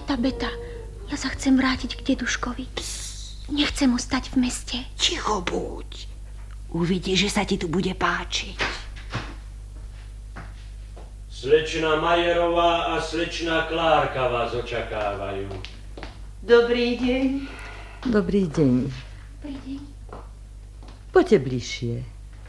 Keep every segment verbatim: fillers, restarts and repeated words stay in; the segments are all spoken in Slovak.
Beta, Beta, ja sa chcem vrátiť k deduškovi. Nechcem ostať v meste. Ticho buď. Uvidíš, že sa ti tu bude páčiť. Slečna Majerová a slečna Klárka vás očakávajú. Dobrý deň. Dobrý deň. Dobrý deň. Poďte bližšie.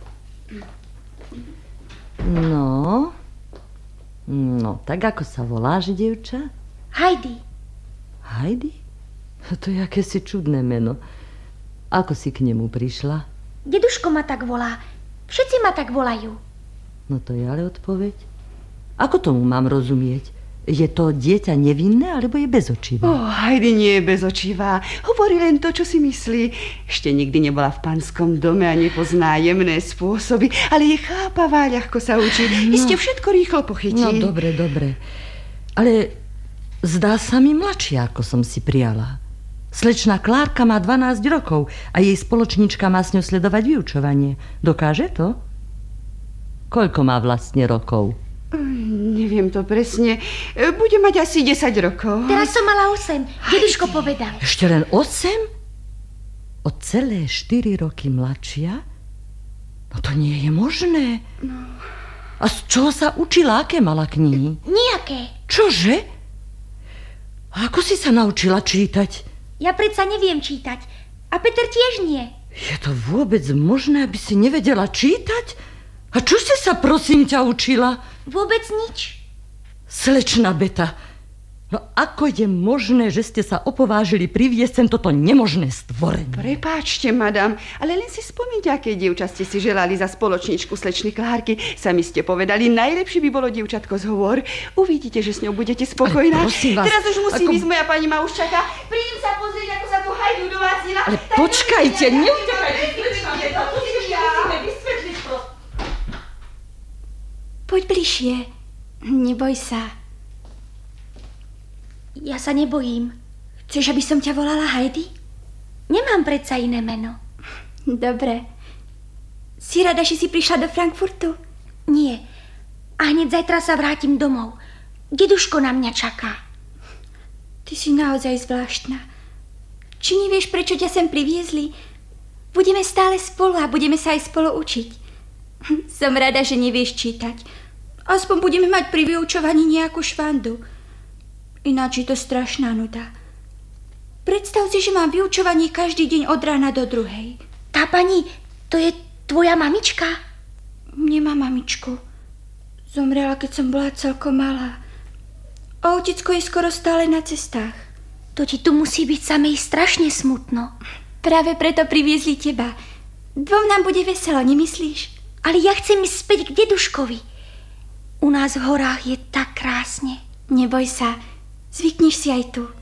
No... No, tak ako sa voláš, dievča? Heidi. Heidi? To je akési čudné meno. Ako si k nemu prišla? Deduško ma tak volá. Všetci ma tak volajú. No to je ale odpoveď. Ako tomu mám rozumieť? Je to dieťa nevinné, alebo je bezočivá? Oh, Heidi nie je bezočivá. Hovorí len to, čo si myslí. Ešte nikdy nebola v panskom dome a nepozná jemné spôsoby, ale je chápavá, ľahko sa učí. No. Iste všetko rýchlo pochytí. No, dobre, dobre. Ale zdá sa mi mladšia, ako som si prijala. Slečna Klárka má dvanásť rokov a jej spoločnička má s ňou sledovať vyučovanie. Dokáže to? Koľko má vlastne rokov? Neviem to presne. Bude mať asi desať rokov. Teraz som mala osem. Deduško povedal. Ešte len osem? O celé štyri roky mladšia? No to nie je možné. No. A z čoho sa učila? Aké mala knihy? Nijaké. Čože? A ako si sa naučila čítať? Ja predsa neviem čítať. A Peter tiež nie. Je to vôbec možné, aby si nevedela čítať? A čo si sa, prosím ťa, učila? Vôbec nič. Slečna Beta, no ako je možné, že ste sa opovážili priviesť sem toto nemožné stvorenie? Prepáčte, madam, ale len si spomínte, aké dievča ste si želali za spoločničku slečny Klárky. Sami ste povedali, najlepšie by bolo dievčatko z Hovor. Uvidíte, že s ňou budete spokojná. Vás, Teraz už musím ako... ísť, moja pani ma už čaká. Prídem sa pozrieť, ako sa tu Hajdu dovádzila. Ale tak počkajte, neutekajte, slečna Beta, to si ešte musíme vysvetliť. Poď bližšie. Neboj sa. Ja sa nebojím. Chceš, aby som ťa volala Heidi? Nemám predsa iné meno. Dobre. Si rada, že si prišla do Frankfurtu? Nie. A hneď zajtra sa vrátim domov. Deduško na mňa čaká. Ty si naozaj zvláštna. Či nevieš, prečo ťa sem priviezli? Budeme stále spolu a budeme sa aj spolu učiť. Som rada, že nevieš čítať. Aspoň budeme mať pri vyučovaní nejakú švandu. Ináč je to strašná nuda. Predstav si, že mám vyučovanie každý deň od rána do druhej. Tá pani, to je tvoja mamička? Nemá mamičku. Zomrela, keď som bola celkom malá. A otecko je skoro stále na cestách. To ti tu musí byť samej strašne smutno. Práve preto priviezli teba. Dvom nám bude veselo, nemyslíš? Ale ja chcem ísť späť k deduškovi. U nás v horách je tak krásne. Neboj sa, zvykneš si aj tu.